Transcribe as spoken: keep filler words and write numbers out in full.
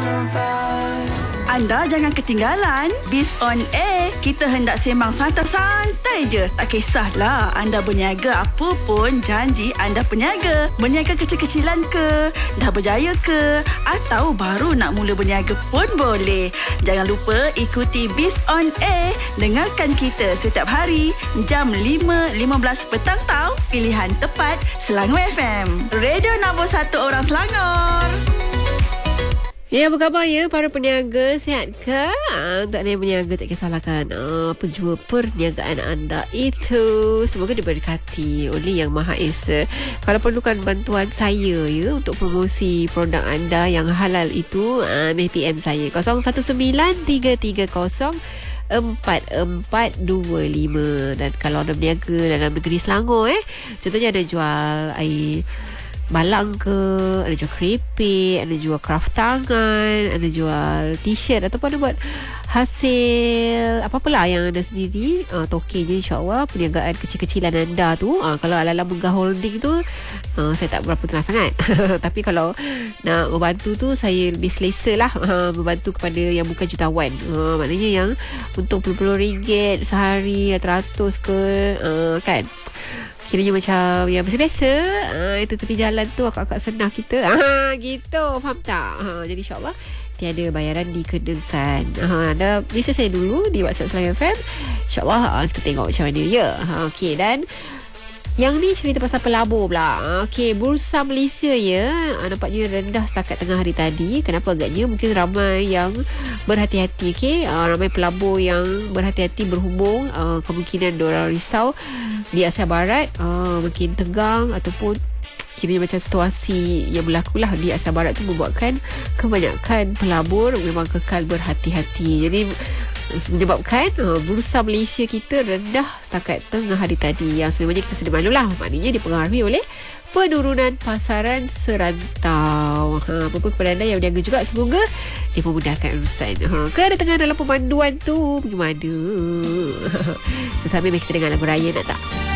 Anda jangan ketinggalan Biz on Air. Kita hendak sembang santai-santai je. Tak kisahlah anda berniaga apa pun, janji anda peniaga. Berniaga kecil-kecilan ke, dah berjaya ke, atau baru nak mula berniaga pun boleh. Jangan lupa ikuti Biz on Air. Dengarkan kita setiap hari jam lima lima belas petang tau. Pilihan tepat Selangor F M. Radio nombor satu orang Selangor. Ya, apa khabar ya para peniaga? Sihat ke? Ha, untuk anda yang berniaga, tak kisahlah kan ha, apa jua perniagaan anda itu. Semoga diberkati oleh Yang Maha Esa. Kalau perlukan bantuan saya ya untuk promosi produk anda yang halal itu, ha, B P M saya kosong satu sembilan tiga tiga kosong empat empat dua lima. Dan kalau anda berniaga dalam negeri Selangor eh, contohnya ada jual air balang ke, ada jual keripik, ada jual kraft tangan, ada jual t-shirt, ataupun ada buat hasil apa-apalah yang anda sendiri, uh, tokennya insyaAllah perniagaan kecil-kecilan anda tu. uh, Kalau ala-ala Megah Holding tu, uh, saya tak berapa kenal sangat tapi kalau nak membantu tu, saya lebih selesa lah uh, membantu kepada yang bukan jutawan. uh, Maknanya yang untuk puluh-puluh ringgit sehari, ratus-ratus ke, uh, kan, kiranya macam yang biasa-biasa, uh, itu tepi jalan tu akak-akak senang kita, ah, gitu, faham tak? Ha, jadi insyaAllah tiada bayaran dikenakan. Ha, dah bisa saya dulu di WhatsApp Selangor F M. InsyaAllah ha, kita tengok macam mana ya. Ha, okay, dan yang ni cerita pasal pelabur pula. Okey, Bursa Malaysia ya, nampaknya rendah setakat tengah hari tadi. Kenapa agaknya? Mungkin ramai yang berhati-hati. Okey, uh, ramai pelabur yang berhati-hati berhubung. Uh, kemungkinan diorang risau di Asia Barat uh, makin tegang, ataupun kiranya macam situasi yang berlaku lah di Asia Barat tu membuatkan kebanyakan pelabur memang kekal berhati-hati. Jadi menyebabkan uh, Bursa Malaysia kita rendah setakat tengah hari tadi, yang sebenarnya kita sedia maklum lah, maknanya dipengaruhi oleh penurunan pasaran serantau. Ha, apa-apa kepada anda yang berniaga juga, semoga dipermudahkan urusan. Ha, ke ada tengah dalam pemanduan tu bagaimana? Sesambil kita dengar lagu raya, nak tak?